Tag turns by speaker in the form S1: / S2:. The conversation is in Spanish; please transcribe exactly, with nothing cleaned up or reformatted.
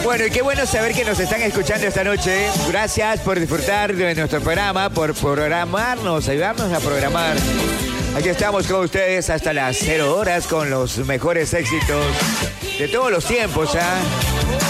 S1: Bueno, y qué bueno saber que nos están escuchando esta noche. Gracias por disfrutar de nuestro programa, por programarnos, ayudarnos a programar. Aquí estamos con ustedes hasta las cero horas con los mejores éxitos de todos los tiempos, ¿ah?